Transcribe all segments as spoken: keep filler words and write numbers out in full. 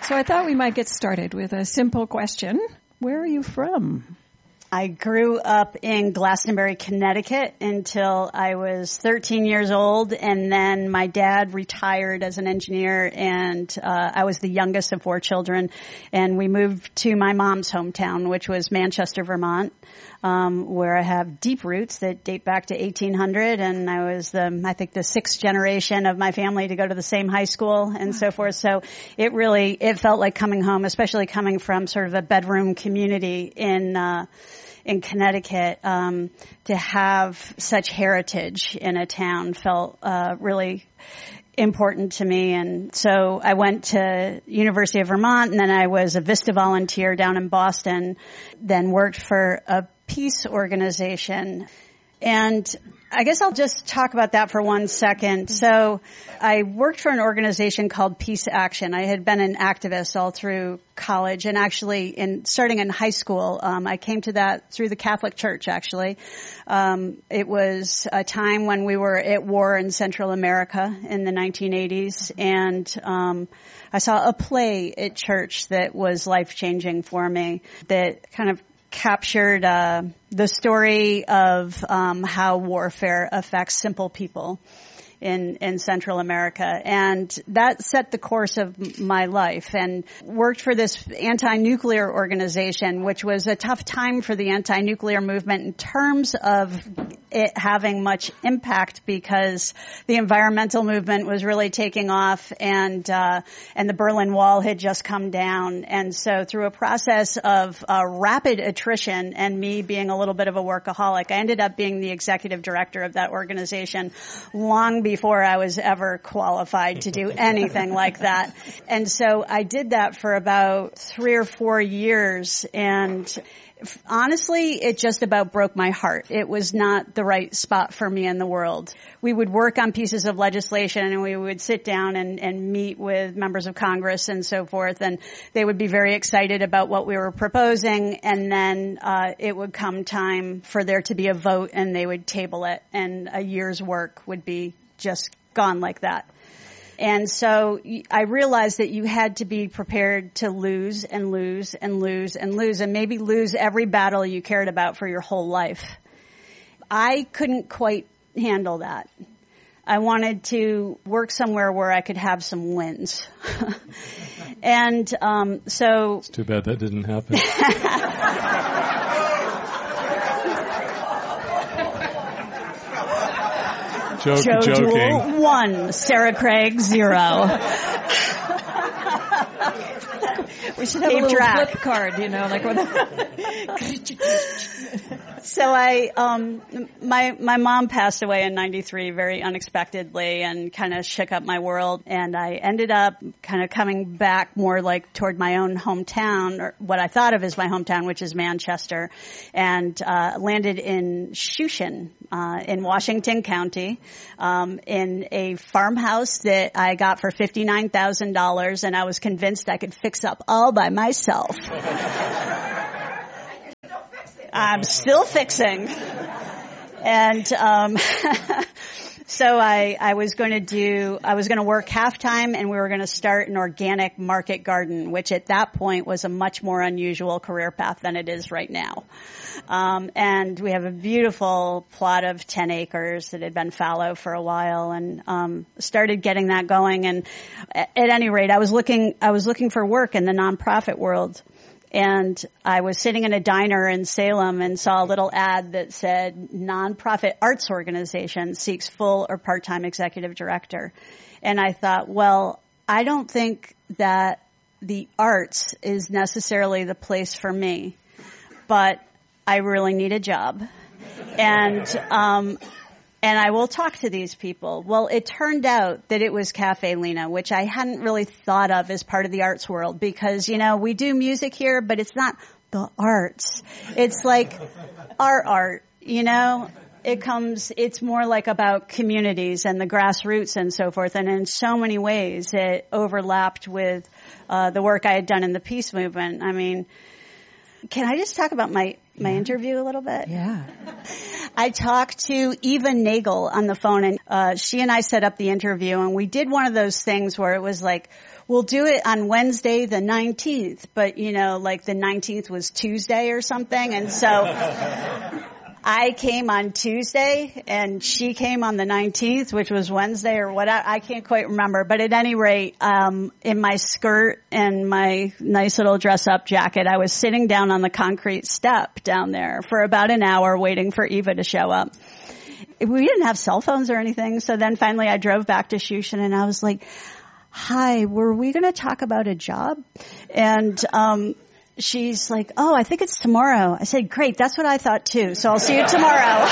So I thought we might get started with a simple question. Where are you from? I grew up in Glastonbury, Connecticut until I was thirteen years old, and then my dad retired as an engineer, and uh, I was the youngest of four children, and we moved to my mom's hometown, which was Manchester, Vermont, um, where I have deep roots that date back to eighteen hundred, and I was the, I think, the sixth generation of my family to go to the same high school and so forth. So it really, it felt like coming home, especially coming from sort of a bedroom community in uh in Connecticut. Um, to have such heritage in a town felt uh really important to me. And so I went to University of Vermont, and then I was a Vista volunteer down in Boston, then worked for a peace organization. And I guess I'll just talk about that for one second. So I worked for an organization called Peace Action. I had been an activist all through college, and actually in starting in high school, um, I came to that through the Catholic Church, actually. Um, it was a time when we were at war in Central America in the nineteen eighties, and um, I saw a play at church that was life-changing for me, that kind of captured uh the story of um how warfare affects simple people in in Central America, and that set the course of my life. And worked for this anti-nuclear organization, which was a tough time for the anti-nuclear movement in terms of it having much impact, because the environmental movement was really taking off, and uh and the Berlin Wall had just come down. And so through a process of uh, rapid attrition and me being a little bit of a workaholic, I ended up being the executive director of that organization long before I was ever qualified to do anything like that. And so I did that for about three or four years, and honestly, it just about broke my heart. It was not the right spot for me in the world. We would work on pieces of legislation, and we would sit down and, and meet with members of Congress and so forth, and they would be very excited about what we were proposing, and then uh it would come time for there to be a vote, and they would table it, and a year's work would be just gone like that. And so I realized that you had to be prepared to lose and lose and lose and lose, and maybe lose every battle you cared about for your whole life. I couldn't quite handle that. I wanted to work somewhere where I could have some wins. and um so... It's too bad that didn't happen. Joke, Joe joking. Jewell, one. Sarah Craig, zero. We should have Keep a little track. flip card, you know, like when... So I, um, my, my mom passed away in ninety-three very unexpectedly, and kind of shook up my world. And I ended up kind of coming back more like toward my own hometown, or what I thought of as my hometown, which is Manchester, and, uh, landed in Shushan, uh, in Washington County, um, in a farmhouse that I got for fifty-nine thousand dollars, and I was convinced I could fix up all by myself. I'm still fixing. And um so I I was going to do I was going to work half-time, and we were going to start an organic market garden, which at that point was a much more unusual career path than it is right now. Um and we have a beautiful plot of ten acres that had been fallow for a while, and um started getting that going. And at, at any rate, I was looking I was looking for work in the nonprofit world. And I was sitting in a diner in Salem and saw a little ad that said, nonprofit arts organization seeks full or part-time executive director. And I thought, well, I don't think that the arts is necessarily the place for me, but I really need a job. And, um, and I will talk to these people. Well, it turned out that it was Cafe Lena, which I hadn't really thought of as part of the arts world, because, you know, we do music here, but it's not the arts. It's like our art, you know? It comes, it's more like about communities and the grassroots and so forth. And in so many ways, it overlapped with uh, the work I had done in the peace movement. I mean, Can I just talk about my, my yeah. interview a little bit? Yeah. I talked to Eva Nagel on the phone, and uh, she and I set up the interview, and we did one of those things where it was like, we'll do it on Wednesday the nineteenth, but, you know, like the nineteenth was Tuesday or something, and so I came on Tuesday, and she came on the nineteenth, which was Wednesday or what, I, I can't quite remember. But at any rate, um, in my skirt and my nice little dress-up jacket, I was sitting down on the concrete step down there for about an hour waiting for Eva to show up. We didn't have cell phones or anything, so then finally I drove back to Shushan, and I was like, hi, were we going to talk about a job? And um she's like, oh, I think it's tomorrow. I said, great, that's what I thought too, so I'll see you tomorrow.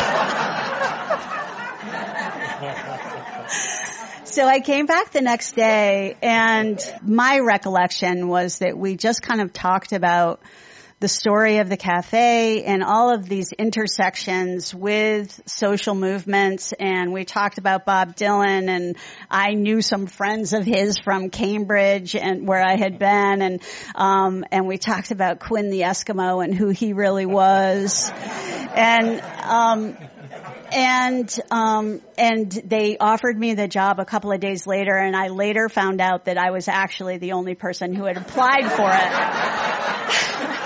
So I came back the next day, and my recollection was that we just kind of talked about the story of the cafe and all of these intersections with social movements. And we talked about Bob Dylan, and I knew some friends of his from Cambridge and where I had been. And, um, and we talked about Quinn the Eskimo and who he really was. And, um, And, um, and they offered me the job a couple of days later, and I later found out that I was actually the only person who had applied for it.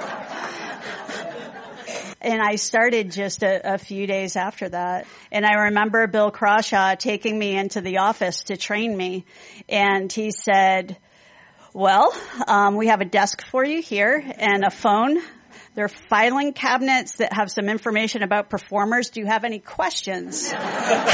And I started just a, a few days after that. And I remember Bill Crawshaw taking me into the office to train me. And he said, well, um, we have a desk for you here and a phone. There are filing cabinets that have some information about performers. Do you have any questions? And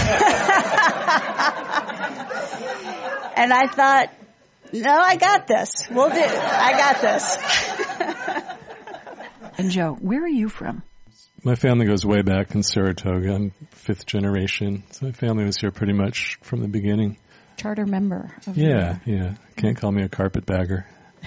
I thought, no, I got this. We'll do it. I got this. And Joe, where are you from? My family goes way back in Saratoga. I'm fifth generation. So my family was here pretty much from the beginning. Charter member. Of yeah, the... yeah. Can't call me a carpetbagger.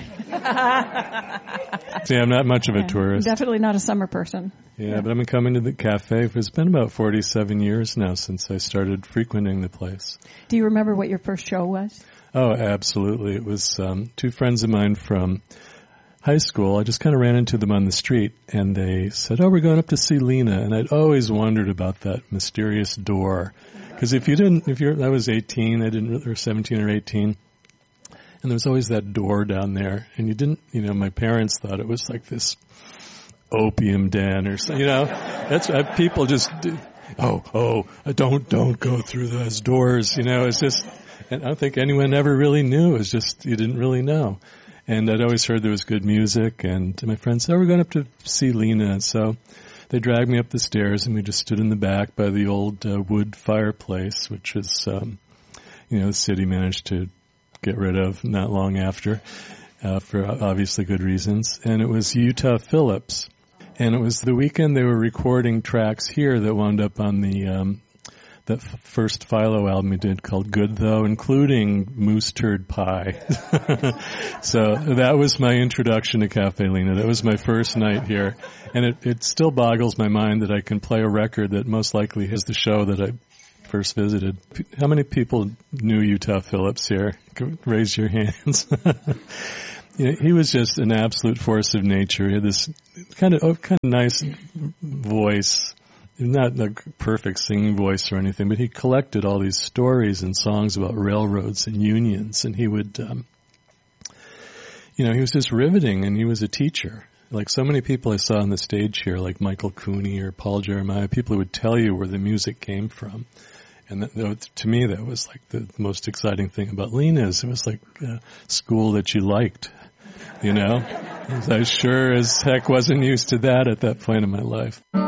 See, I'm not much of a yeah, tourist. Definitely not a summer person. Yeah, yeah, but I've been coming to the cafe. It's been about forty-seven years now since I started frequenting the place. Do you remember what your first show was? Oh, absolutely. It was um, two friends of mine from high school. I just kind of ran into them on the street, and they said, oh, we're going up to see Lena. And I'd always wondered about that mysterious door. Because if you didn't, if you're, I was eighteen, I didn't, or seventeen or eighteen, and there was always that door down there. And you didn't, you know, my parents thought it was like this opium den or something, you know. That's uh, people just, do, oh, oh, don't, don't go through those doors, you know. It's just, and I don't think anyone ever really knew. It was just, you didn't really know. And I'd always heard there was good music, and my friends said, oh, we're going up to see Lena. And so they dragged me up the stairs, and we just stood in the back by the old uh, wood fireplace, which is, um, you know, the city managed to get rid of not long after, uh, for obviously good reasons. And it was Utah Phillips. And it was the weekend they were recording tracks here that wound up on the um that f- first Philo album he did called Good Though, including Moose Turd Pie. So that was my introduction to Cafe Lena. That was my first night here. And it, it still boggles my mind that I can play a record that most likely has the show that I first visited. How many people knew Utah Phillips here? Raise your hands. You know, he was just an absolute force of nature. He had this kind of, oh, kind of nice voice. Not a perfect singing voice or anything, but he collected all these stories and songs about railroads and unions, and he would, um, you know, he was just riveting, and he was a teacher. Like so many people I saw on the stage here, like Michael Cooney or Paul Jeremiah, people who would tell you where the music came from. And that, to me, that was like the most exciting thing about Lena's. It was like a school that you liked, you know? I sure as heck wasn't used to that at that point in my life.